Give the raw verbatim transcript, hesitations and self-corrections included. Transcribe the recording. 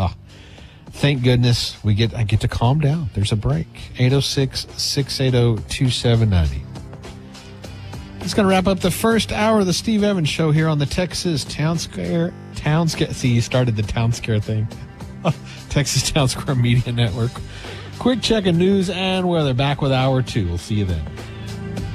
Oh, thank goodness we get I get to calm down. There's a break. eight oh six, six eight oh, two seven nine oh. It's going to wrap up the first hour of the Steve Evans Show here on the Texas Town Square. Town Square. See, you started the Town Square thing. Texas Town Square Media Network. Quick check of news and weather. Back with hour two. We'll see you then.